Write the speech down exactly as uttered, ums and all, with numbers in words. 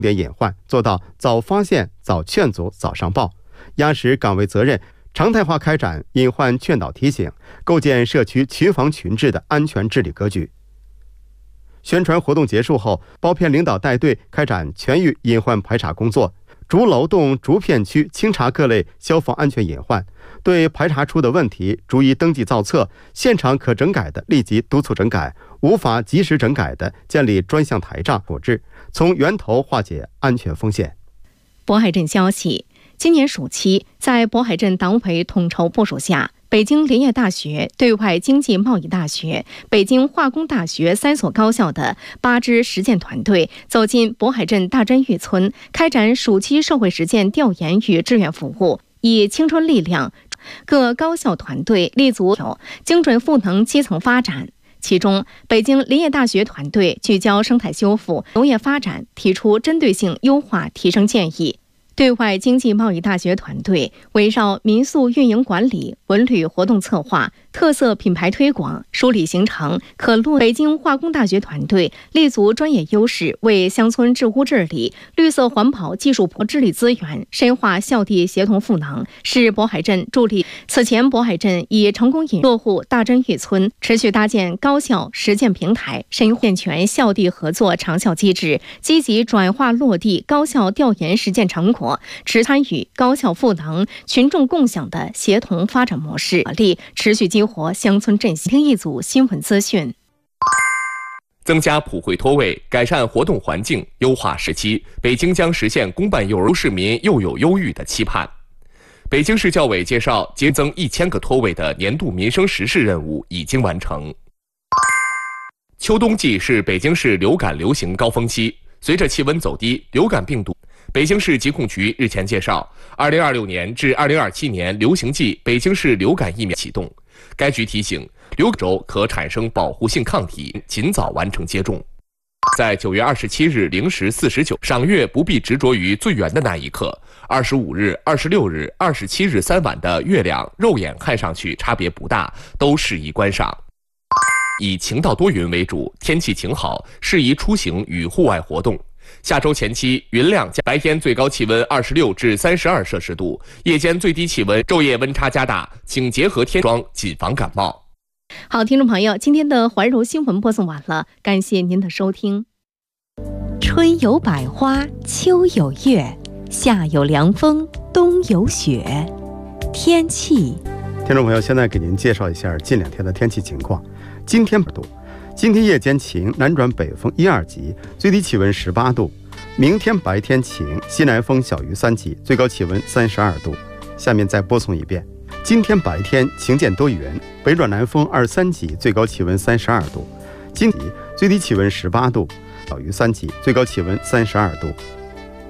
别隐患，做到早发现、早劝阻、早上报，压实岗位责任，常态化开展隐患劝导提醒，构建社区群防群治的安全治理格局。宣传活动结束后，包片领导带队开展全域隐患排查工作，逐楼栋、逐片区清查各类消防安全隐患，对排查出的问题逐一登记造册，现场可整改的立即督促整改，无法及时整改的建立专项台账处置，从源头化解安全风险。 渤海镇消息，今年暑期，在渤海镇党委统筹部署下，北京林业大学、对外经济贸易大学、北京化工大学三所高校的八支实践团队走进渤海镇大真峪村，开展暑期社会实践调研与志愿服务，以青春力量各高校团队立足精准赋能基层发展。其中，北京林业大学团队聚焦生态修复、农业发展，提出针对性优化提升建议；对外经济贸易大学团队围绕民宿运营管理、文旅活动策划、特色品牌推广梳理形成可落。北京化工大学团队立足专业优势，为乡村治污治理、绿色环保技术治理资源，深化校地协同赋能，是渤海镇助力。此前，渤海镇已成功引落户大真峪村，持续搭建高校实践平台，深化健全校地合作长效机制，积极转化落地高校调研实践成果，持参与高校赋能、群众共享的协同发展模式，力持续激活乡村振兴。听一组新闻资讯。 增加普惠托位，改善活动环境，优化时期，北京将实现公办幼儿园市民又有优育的期盼。北京市教委介绍，节增一千个托位的年度民生实事任务已经完成。秋冬季是北京市流感流行高峰期，随着气温走低，流感病毒。北京市疾控局日前介绍，二零二六年至二零二七年流行季北京市流感疫苗启动。该局提醒，流感轴可产生保护性抗体，尽早完成接种。在九月二十七日零时四十九，赏月不必执着于最圆的那一刻。二十五日、二十六日、二十七日三晚的月亮，肉眼看上去差别不大，都适宜观赏。以晴到多云为主，天气晴好，适宜出行与户外活动。下周前期云量加，白天最高气温二十六至三十二摄氏度，夜间最低气温昼夜温差加大，请结合天霜，谨防感冒。 好，听众朋友，今天的环柔新闻播送完了，感谢您的收听。春有百花，秋有月，夏有凉风，冬有雪。天气， 听众朋友，现在给您介绍一下近两天的天气情况。今天度。今天夜间晴，南转北风一二级，最低气温十八度。明天白天晴，西南风小于三级，最高气温三十二度。下面再播送一遍：今天白天晴见多云，北转南风二三级，最高气温三十二度。今天最低气温十八度，小于三级，最高气温三十二度。